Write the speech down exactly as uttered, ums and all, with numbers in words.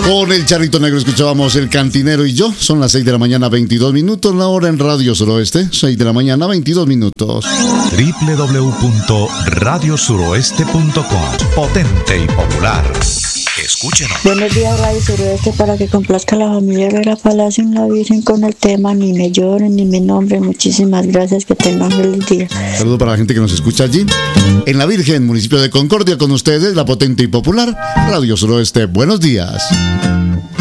Con el Charrito Negro escuchábamos El Cantinero y yo. Son las seis de la mañana, veintidós minutos. La hora en Radio Suroeste, seis de la mañana, veintidós minutos. doble u doble u doble u punto radio suroeste punto com. Potente y popular. Escúchenos. Buenos días, Radio Suroeste, para que complazca a la familia Herrera Palacio en la Virgen con el tema Ni me lloren ni me nombren. Muchísimas gracias, que tengan feliz día. Saludo para la gente que nos escucha allí en la Virgen, municipio de Concordia, con ustedes, la Potente y Popular Radio Suroeste. Buenos días.